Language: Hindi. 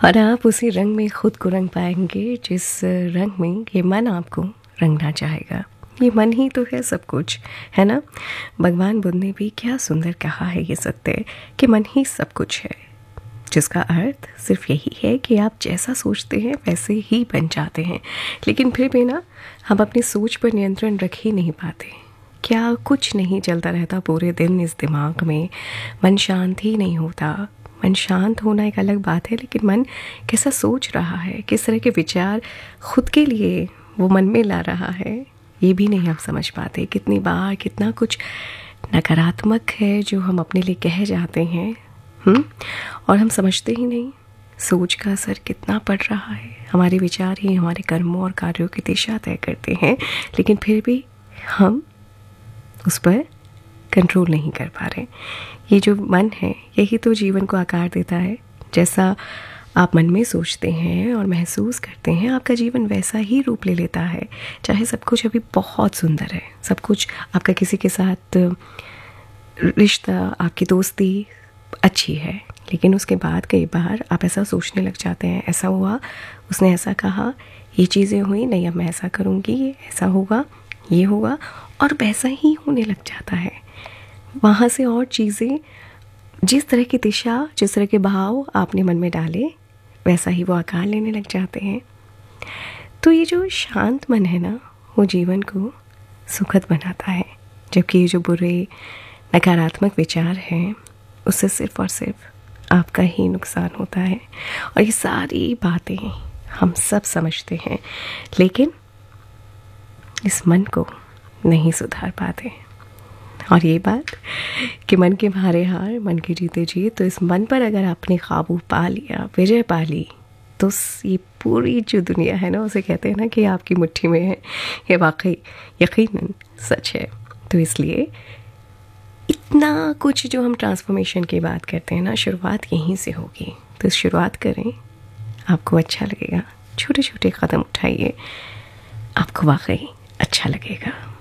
और आप उसी रंग में खुद को रंग पाएंगे जिस रंग में ये मन आपको रंगना चाहेगा। ये मन ही तो है सब कुछ, है ना। भगवान बुद्ध ने भी क्या सुंदर कहा है ये सत्य कि मन ही सब कुछ है, जिसका अर्थ सिर्फ यही है कि आप जैसा सोचते हैं वैसे ही बन जाते हैं। लेकिन फिर भी ना हम अपनी सोच पर नियंत्रण रख ही नहीं पाते। क्या कुछ नहीं चलता रहता पूरे दिन इस दिमाग में, मन शांत ही नहीं होता। मन शांत होना एक अलग बात है, लेकिन मन कैसा सोच रहा है, किस तरह के विचार खुद के लिए वो मन में ला रहा है, ये भी नहीं हम समझ पाते। कितनी बार कितना कुछ नकारात्मक है जो हम अपने लिए कह जाते हैं और हम समझते ही नहीं। सोच का असर कितना पड़ रहा है। हमारे विचार ही हमारे कर्मों और कार्यों की दिशा तय करते हैं, लेकिन फिर भी हम उस पर कंट्रोल नहीं कर पा रहे। ये जो मन है यही तो जीवन को आकार देता है। जैसा आप मन में सोचते हैं और महसूस करते हैं, आपका जीवन वैसा ही रूप ले लेता है। चाहे सब कुछ अभी बहुत सुंदर है, सब कुछ आपका किसी के साथ रिश्ता, आपकी दोस्ती अच्छी है, लेकिन उसके बाद कई बार आप ऐसा सोचने लग जाते हैं, ऐसा हुआ, उसने ऐसा कहा, ये चीज़ें हुई, नहीं अब मैं ऐसा करूँगी, ऐसा होगा, ये होगा, और वैसा ही होने लग जाता है। वहाँ से और चीज़ें, जिस तरह की दिशा, जिस तरह के भाव आपने मन में डाले, वैसा ही वो आकार लेने लग जाते हैं। तो ये जो शांत मन है ना, वो जीवन को सुखद बनाता है, जबकि ये जो बुरे नकारात्मक विचार हैं उससे सिर्फ और सिर्फ आपका ही नुकसान होता है। और ये सारी बातें हम सब समझते हैं, लेकिन इस मन को नहीं सुधार पाते। और ये बात कि मन के मारे हार, मन के जीते जीत, तो इस मन पर अगर आपने काबू पा लिया, विजय पा ली, तो ये पूरी जो दुनिया है ना, उसे कहते हैं ना कि आपकी मुट्ठी में है। ये वाकई यकीनन सच है। तो इसलिए इतना कुछ जो हम ट्रांसफॉर्मेशन की बात करते हैं ना, शुरुआत यहीं से होगी। तो शुरुआत करें, आपको अच्छा लगेगा। छोटे छोटे कदम उठाइए, आपको वाकई अच्छा लगेगा।